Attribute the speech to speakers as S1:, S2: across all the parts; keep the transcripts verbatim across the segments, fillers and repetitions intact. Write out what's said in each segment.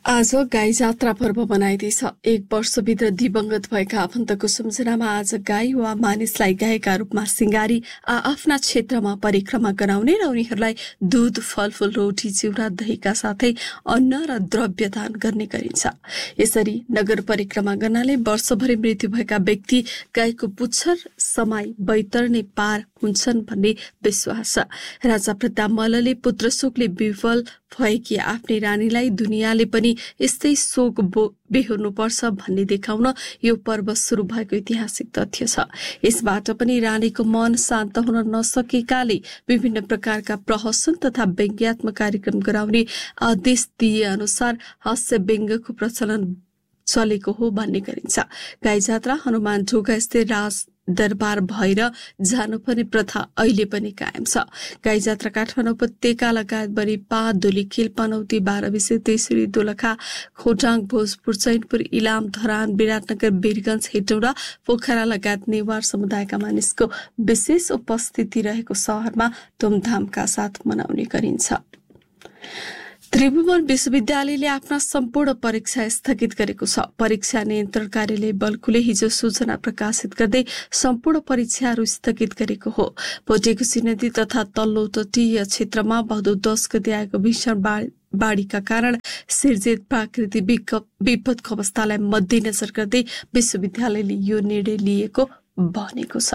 S1: आज गाई जात्रा पर्व मनाइँदैछ। एक वर्षभित्र दिवंगत भएका आफन्तको सम्झनामा आज गाई वा मानिसलाई गाईका रूपमा सिंगारी आ आफ्ना क्षेत्रमा परिक्रमा गराउने र उनीहरूलाई दूध, फलफूल, रोटी, चिउरा, दहीका साथै अन्न र द्रव्य दान गर्ने गरिन्छ। यसरी नगर परिक्रमा गर्नाले वर्षभरि मृत्यु भएका व्यक्ति गाईको पुच्छर समाई बैतरणी पार हुन्छन् भन्ने विश्वास छ। राजा प्रताप मल्लले पुत्र शोकले विफल भएकी आफ्नै रानीलाई दुनियाँले पनि यस्तै शोक बेहोर्नुपर्छ भन्ने देखाउन यो पर्व सुरु भएको ऐतिहासिक तथ्य छ। यसबाट पनि रानीको मन शान्त हुन नसकेकाले विभिन्न प्रकारका प्रहसन तथा व्यङ्ग्यात्मक कार्यक्रम गराउने आदेश दिए अनुसार हास्य व्यङ्ग्यको प्रचलन चलेको हो भन्ने गरिन्छ। गाई जात्रा हनुमान ढोका स्थित राज दरबार भएर जानुपर्ने प्रथा अहिले पनि कायम छ। गाई जात्रा काठमाडौँ उपत्यका लगायत बरिपा, धुलीखेल, पनौती, बाह्रविसे, तेसरी, दोलखा, खोटाङ, भोजपुर, चैनपुर, इलाम, धरान, विराटनगर, वीरगञ्ज, हेटौडा, पोखरा लगायत नेवार समुदायका मानिसको विशेष उपस्थिति रहेको शहरमा धुमधामका साथ मनाउने गरिन्छ। त्रिभुवन विश्वविद्यालयले आफ्ना सम्पूर्ण परीक्षा स्थगित गरेको छ। परीक्षा नियन्त्रण कार्यालय बल्कुले हिजो सूचना प्रकाशित गर्दै सम्पूर्ण परीक्षाहरू स्थगित गरेको हो। भोटेकुसी नदी तथा तल्लो तटीय क्षेत्रमा भदौ दस गते आएको भीषण बाढीका कारण सिर्जित प्राकृतिक विपदको अवस्थालाई मध्यनजर गर्दै विश्वविद्यालयले यो निर्णय लिएको भनेको छ।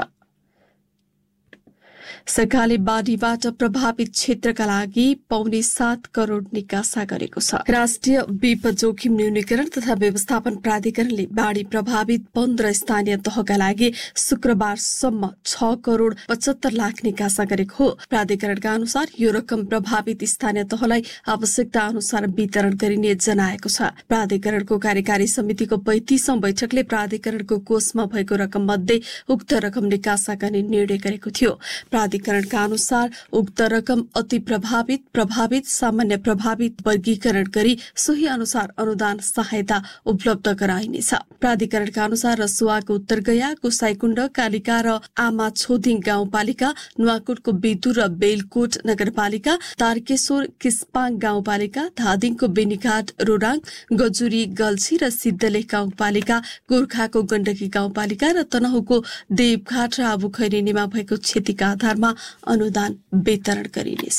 S1: सरकारले बाढीबाट प्रभावित क्षेत्रका लागि पौने सात करोड निकासा गरेको छ। राष्ट्रिय विपद जोखिम न्यूनीकरण तथा व्यवस्थापन प्राधिकरणले बाढी प्रभावित पन्ध्र स्थानीय तहका लागि शुक्रबारसम्म छ करोड पचहत्तर लाख निकासा गरेको हो। प्राधिकरणका अनुसार यो रकम प्रभावित स्थानीय तहलाई आवश्यकता अनुसार वितरण गरिने जनाएको छ। प्राधिकरणको कार्यकारी समितिको पैंतीसौं बैठकले प्राधिकरणको कोषमा भएको रकम मध्ये उक्त रकम निकासा गर्ने निर्णय गरेको थियो। प्राधिकरणका अनुसार उक्त रकम अति प्रभावित, प्रभावित, सामान्य प्रभावित वर्गीकरण गरी सोही अनुसार अनुदान सहायता उपलब्ध गराइनेछ। प्राधिकरणका अनुसार रसुवाको उत्तरगया, गोसाईकुण्ड, कालिका र आमा छोदिङ गाउँपालिका, नुवाकोटको बेतु र बेलकोट नगरपालिका, तारकेश्वर किस्पाङ गाउँपालिका, धादिङको बेनीघाट, रोराङ, गजुरी, गल्छी र सिद्धलेख गाउँपालिका, गोर्खाको गण्डकी गाउँपालिका र तनहुको देवघाट र आबुखैरेनीमा भएको क्षतिका आधारमा अनुदान वितरण गरिनेछ।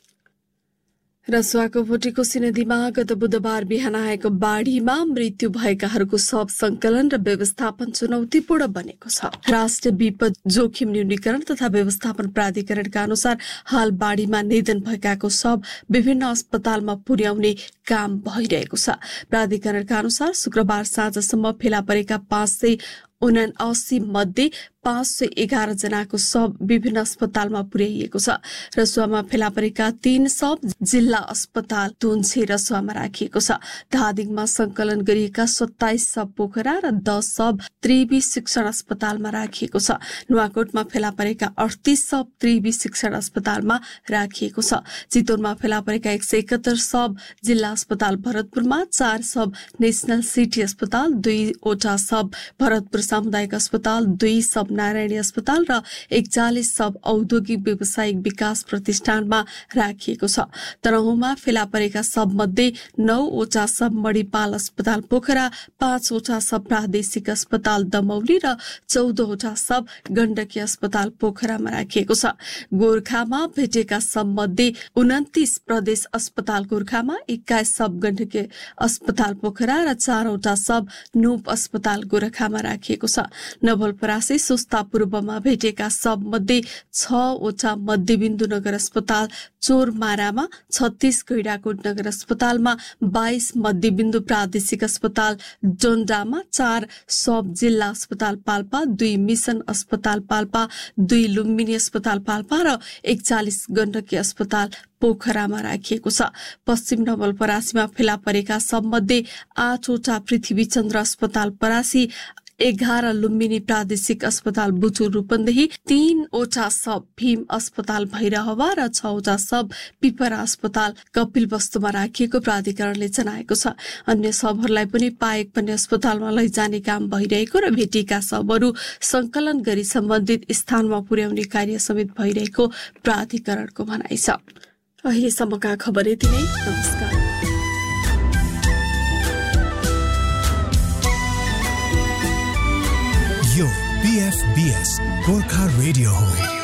S1: रसुवाको भोटेकोसी नदीमा गत बुधबार बिहान आएको बाढीमा मृत्यु भएकाहरूको शव संकलन र व्यवस्थापन चुनौतीपूर्ण बनेको छ। राष्ट्रिय विपद जोखिम न्यूनीकरण तथा व्यवस्थापन प्राधिकरणका अनुसार हाल बाढीमा निधन भएकाको शव विभिन्न अस्पतालमा पुर्याउने काम भइरहेको छ। प्राधिकरणका अनुसार शुक्रबार साँझसम्म फेला परेका पाँच सय उनासी मध्ये पाँच सय एघार जनाको शव विभिन्न अस्पतालमा पुर्याइएको छ। रसुवामा फेला परेका तीन शव जिल्ला अस्पताल तुन्छे रसुवामा राखिएको छ। धादिङमा संकलन गरिएका सत्ताइस शव पोखरा र दस शव त्रिवी शिक्षण अस्पतालमा राखिएको छ। नुवाकोटमा फेला परेका अडतीस शव त्रिवी शिक्षण अस्पतालमा राखिएको छ। चितवनमा फेला परेका एक सय एकहत्तर शव जिल्ला अस्पताल भरतपुरमा, चार शव नेशनल सिटी अस्पताल, दुईवटा शव भरतपुर सामुदायिक अस्पताल, दुई शव नारायणी अस्पताल र एकचालिस शव औद्योगिक व्यावसायिक विकास प्रतिष्ठानमा राखिएको छ। तनहुमा फेला परेका शव मध्ये नौवटा शव मणिपाल अस्पताल पोखरा, पाँचवटा शव प्रादेशिक अस्पताल दमौली र चौधवटा शव गण्डकी अस्पताल पोखरामा राखिएको छ। गोर्खामा भेटेका शव मध्ये उन्तिस प्रदेश अस्पताल गोर्खामा, एक्काइस शव गण्डकी अस्पताल पोखरा र चारवटा शव नूप अस्पताल गोरखामा राखिएको छ। नवलपरासी सुस्ता पूर्वमा भेटेका शव मध्ये छवटा मध्यबिन्दु नगर अस्पताल चोरमारामा, छत्तीस गैडाकोट नगर अस्पतालमा, बाइस मध्यबिन्दु प्रादेशिक अस्पताल डोन्डामा, चार शव जिल्ला अस्पताल पाल्पा, दुई मिसन अस्पताल पाल्पा, दुई लुम्बिनी अस्पताल पाल्पा र एकचालिस गण्डकी अस्पताल पोखरामा राखिएको छ। पश्चिम नवलपरासीमा फेला परेका शव मध्ये आठवटा पृथ्वीचन्द्र अस्पताल परासी, एघार लुम्बिनी प्रादेशिक अस्पताल बुचुर रूपन्देही, तीनवटा शव भीम अस्पताल भैरहवा र छवटा शव पिपरा अस्पताल कपिलवस्तुमा राखिएको प्राधिकरणले जनाएको छ। अन्य शवहरूलाई पनि पाएक पनि अस्पतालमा लैजाने काम भइरहेको र भेटिएका शवहरू संकलन गरी सम्बन्धित स्थानमा पुर्याउने कार्य समेत भइरहेको प्राधिकरणको भनाइ छ। अहिलेसम्मका खबर यति नै। नमस्कार।
S2: बीएफबीएस गोर्खा रेडियो हो।